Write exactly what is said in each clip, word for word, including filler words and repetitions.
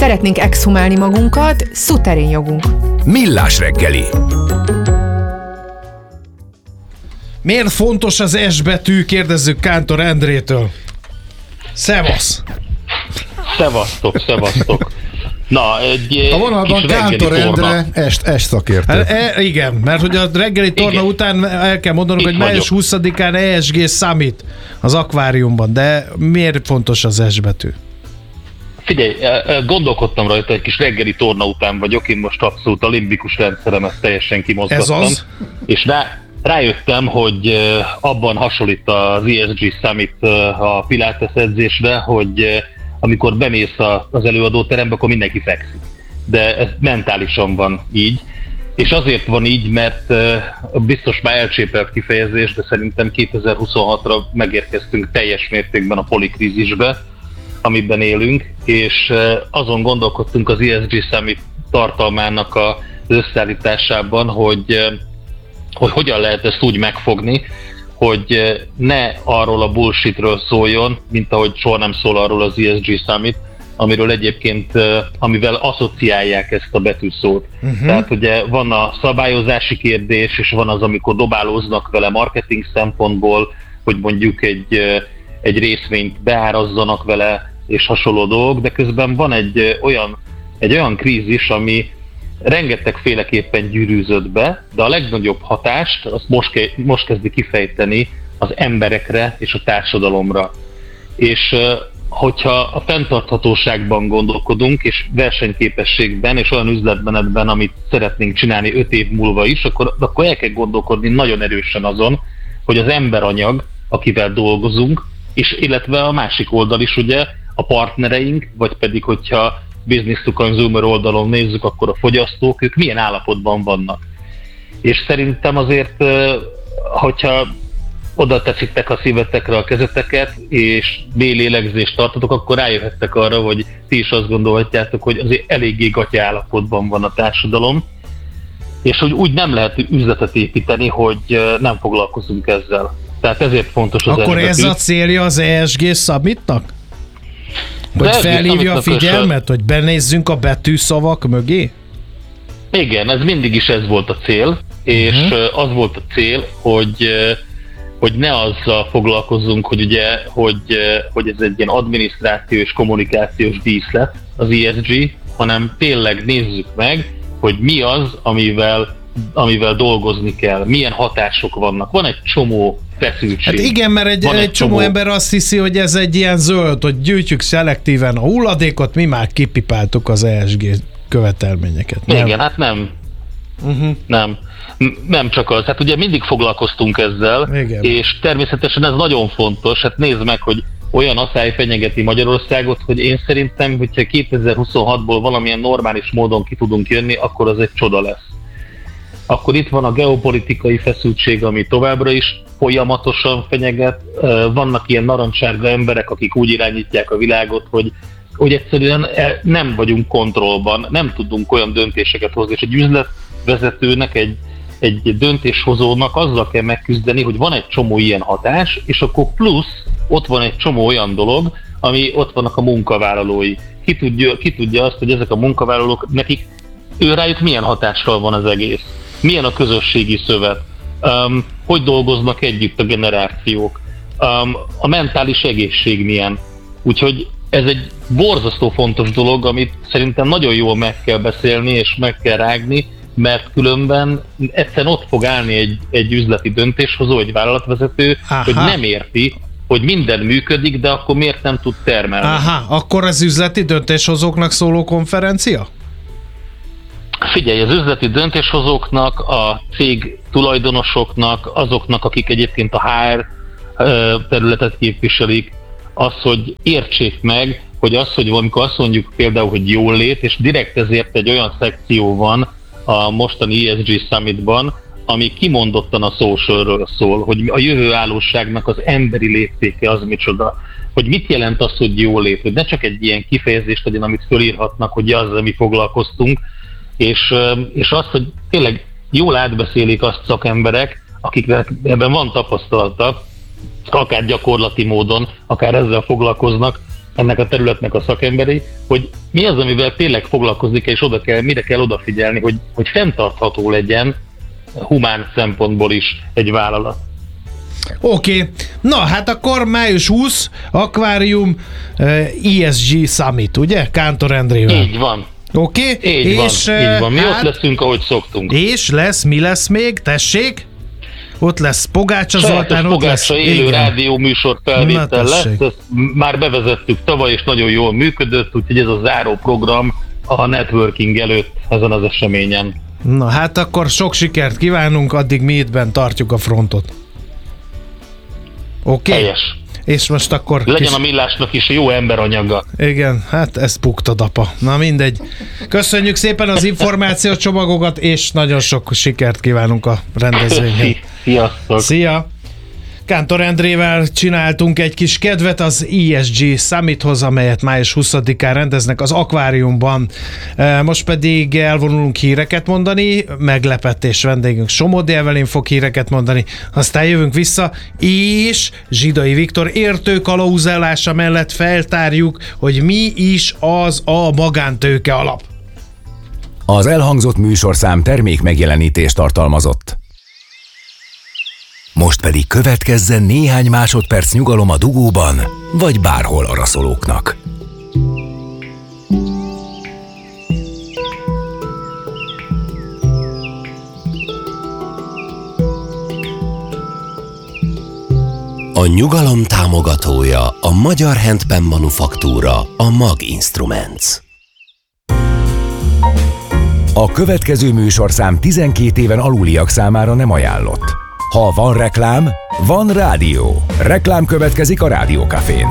Szeretnénk exhumálni magunkat, szuterén jogunk. Millás reggeli. Miért fontos az S betű? Kérdezzük Kántor Endrétől. Szevasz! Szevasztok, szevasztok. Na, egy a vonalban Kántor Endre, est, est szakértő. Hát, e, igen, mert hogy a reggeli torna igen. után el kell mondanunk, itt hogy május huszadikán E S G Summit az akváriumban, de miért fontos az S betű? Figyelj, gondolkodtam rajta, egy kis reggeli torna után vagyok, én most abszolút a limbikus rendszeremet teljesen kimozgattam. Ez az? És rá, rájöttem, hogy abban hasonlít az E S G Summit a Pilates edzésre, hogy amikor bemész az előadóterembe, akkor mindenki fekszik. De ez mentálisan van így. És azért van így, mert biztos már elcsépelt kifejezés, de szerintem kétezer-huszonhatra megérkeztünk teljes mértékben a polikrízisbe, amiben élünk, és azon gondolkodtunk az E S G Summit tartalmának az összeállításában, hogy, hogy hogyan lehet ezt úgy megfogni, hogy ne arról a bullshitről szóljon, mint ahogy soha nem szól arról az E S G Summit, amiről egyébként, amivel asszociálják ezt a betűszót. Uh-huh. Tehát ugye van a szabályozási kérdés, és van az, amikor dobálóznak vele marketing szempontból, hogy mondjuk egy, egy részvényt beárazzanak vele, és hasonló dolgok, de közben van egy olyan, egy olyan krízis, ami rengetegféleképpen gyűrűzött be, de a legnagyobb hatást azt most, ke- most kezdi kifejteni az emberekre és a társadalomra. És hogyha a fenntarthatóságban gondolkodunk, és versenyképességben, és olyan üzletmenetben, amit szeretnénk csinálni öt év múlva is, akkor, akkor el kell gondolkodni nagyon erősen azon, hogy az emberanyag, akivel dolgozunk, és illetve a másik oldal is ugye a partnereink, vagy pedig hogyha business to consumer oldalon nézzük, akkor a fogyasztók, ők milyen állapotban vannak. És szerintem azért, hogyha oda teszitek a szívetekre a kezeteket, és mély lélegzést tartotok, akkor rájöhettek arra, hogy ti is azt gondolhatjátok, hogy azért eléggé gatya állapotban van a társadalom, és hogy úgy nem lehet üzletet építeni, hogy nem foglalkozunk ezzel. Tehát ezért fontos az Akkor ez a célja az E S G Summitnak? Hogy felhívja a figyelmet, hogy benézzünk a betűszavak mögé? Igen, ez mindig is ez volt a cél, és uh-huh. az volt a cél, hogy, hogy ne azzal foglalkozzunk, hogy ugye, hogy, hogy ez egy ilyen adminisztráció és kommunikációs díszlet az E S G, hanem tényleg nézzük meg, hogy mi az, amivel, amivel dolgozni kell, milyen hatások vannak. Van egy csomó feszültség. Hát igen, mert egy, egy, egy csomó, csomó ember azt hiszi, hogy ez egy ilyen zöld, hogy gyűjtjük szelektíven a hulladékot, mi már kipipáltuk az E S G követelményeket. Nem? Igen, hát nem. Uh-huh. Nem. Nem csak az. Hát ugye mindig foglalkoztunk ezzel, igen. És természetesen ez nagyon fontos. Hát nézd meg, hogy olyan asszály fenyegeti Magyarországot, hogy én szerintem, hogyha kétezer-huszonhatból valamilyen normális módon ki tudunk jönni, akkor az egy csoda lesz. Akkor itt van a geopolitikai feszültség, ami továbbra is folyamatosan fenyeget. Vannak ilyen narancsárga emberek, akik úgy irányítják a világot, hogy, hogy egyszerűen nem vagyunk kontrollban, nem tudunk olyan döntéseket hozni, és egy üzletvezetőnek, egy, egy döntéshozónak azzal kell megküzdeni, hogy van egy csomó ilyen hatás, és akkor plusz ott van egy csomó olyan dolog, ami ott vannak a munkavállalói. Ki tudja, ki tudja azt, hogy ezek a munkavállalók, nekik ő rájuk milyen hatással van az egész? Milyen a közösségi szövet? Um, hogy dolgoznak együtt a generációk? Um, a mentális egészség milyen? Úgyhogy ez egy borzasztó fontos dolog, amit szerintem nagyon jól meg kell beszélni és meg kell rágni, mert különben egyszerűen ott fog állni egy, egy üzleti döntéshozó, egy vállalatvezető, Aha. hogy nem érti, hogy minden működik, de akkor miért nem tud termelni? Aha, akkor az üzleti döntéshozóknak szóló konferencia? Figyelj, az üzleti döntéshozóknak, a cég tulajdonosoknak, azoknak, akik egyébként a há er területet képviselik, az, hogy értsék meg, hogy az, hogy amikor azt mondjuk például, hogy jól lét, és direkt ezért egy olyan szekció van a mostani E S G Summitban, ami kimondottan a socialről szól, hogy a jövőállóságnak az emberi léptéke az micsoda, hogy mit jelent az, hogy jól lét, hogy ne csak egy ilyen kifejezést legyen, amit fölírhatnak, hogy azzal mi foglalkoztunk, és, és az, hogy tényleg jól átbeszélik azt szakemberek, akiknek ebben van tapasztalata, akár gyakorlati módon, akár ezzel foglalkoznak, ennek a területnek a szakemberi, hogy mi az, amivel tényleg foglalkozni kell, és oda kell, mire kell odafigyelni, hogy, hogy fenntartható legyen humán szempontból is egy vállalat. Oké, okay. Na hát akkor május huszadika Aquarium uh, E S G Summit, ugye? Kántor Endrével. Így van. Oké? Okay. Így, és, van. Így van. Mi hát, ott leszünk, ahogy szoktunk. És lesz, mi lesz még? Tessék? Ott lesz Pogácsa Zoltán, ott Pogácsa lesz... élő rádió műsor felvétel lesz. Ezt már bevezettük tavaly, és nagyon jól működött, úgyhogy ez a záró program a networking előtt ezen az eseményen. Na hát akkor sok sikert kívánunk, addig mi ittben tartjuk a frontot. Oké? Okay? Helyes. És most akkor... Legyen kis... a Millásnak is jó emberanyaga. Igen, hát ezt buktad, apa. Na mindegy. Köszönjük szépen az információcsomagokat, és nagyon sok sikert kívánunk a rendezvényhez. Sziasztok! Szia! Kántor Endrével csináltunk egy kis kedvet az E S G Summithoz, amelyet május huszadikán rendeznek az akváriumban. Most pedig elvonulunk híreket mondani, meglepetés vendégünk Somodi Evelyn fog híreket mondani, aztán jövünk vissza, és Zsidai Viktor értőkalauzálása mellett feltárjuk, hogy mi is az a magántőke alap. Az elhangzott műsorszám termék megjelenítést tartalmazott. Most pedig következzen néhány másodperc nyugalom a dugóban, vagy bárhol araszolóknak. A nyugalom támogatója a Magyar Handpan Manufaktúra, a Mag Instruments. A következő műsorszám tizenkét éven aluliak számára nem ajánlott. Ha van reklám, van rádió. Reklám következik a Rádió Cafén.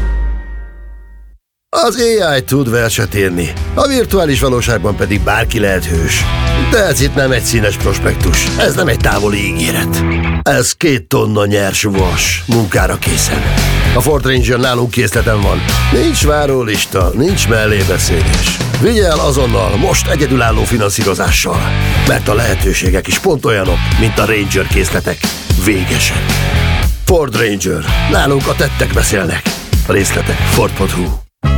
Az á i tud verset írni, a virtuális valóságban pedig bárki lehet hős. De ez itt nem egy színes prospektus, ez nem egy távoli ígéret. Ez két tonna nyers vas, munkára készen. A Ford Ranger nálunk készleten van. Nincs várólista, nincs mellébeszélés. Vigye el azonnal, most egyedülálló finanszírozással, mert a lehetőségek is pont olyanok, mint a Ranger készletek. Végesen. Ford Ranger. Nálunk a tettek beszélnek. A részletek Ford pont hu.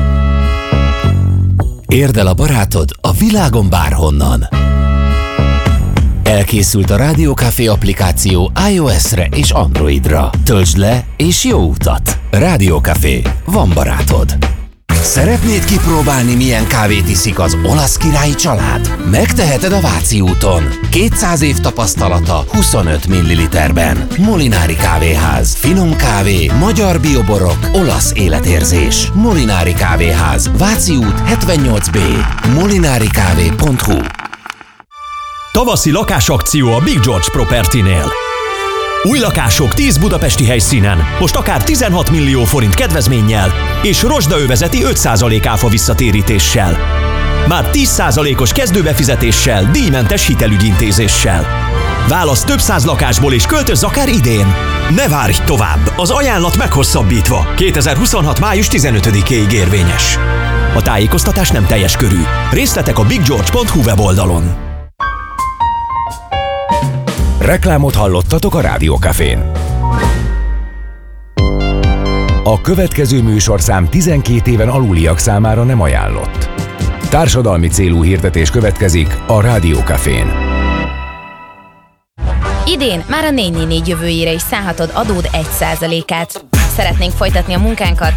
Érd el a barátod a világon bárhonnan. Elkészült a Rádió Café applikáció iOS-re és Androidra. Töltsd le és jó utat! Rádió Café. Van barátod. Szeretnéd kipróbálni, milyen kávét iszik az olasz királyi család? Megteheted a Váci úton. kétszáz év tapasztalata huszonöt milliliterben. Molinári Kávéház. Finom kávé, magyar bioborok, olasz életérzés. Molinári Kávéház. Váci út hetvennyolc B. molinarikávé pont hu. Tavaszi lakásakció a Big George Property-nél. Új lakások tíz budapesti helyszínen, most akár tizenhat millió forint kedvezménnyel és rozsdaövezeti öt százalék áfa visszatérítéssel. Már tíz százalékos kezdőbefizetéssel, díjmentes hitelügyintézéssel. Válasz több száz lakásból és költözz akár idén. Ne várj tovább, az ajánlat meghosszabbítva. kétezer-huszonhat május tizenötödikéig érvényes. A tájékoztatás nem teljes körű. Részletek a big george pont hu weboldalon. Reklámot hallottatok a Rádió Cafén. A következő műsorszám tizenkét éven aluliak számára nem ajánlott. Társadalmi célú hirdetés következik a Rádió Cafén. Idén már a négy négy négy jövőjére is szállhatod adód egy százalékát. Szeretnénk folytatni a munkánkat,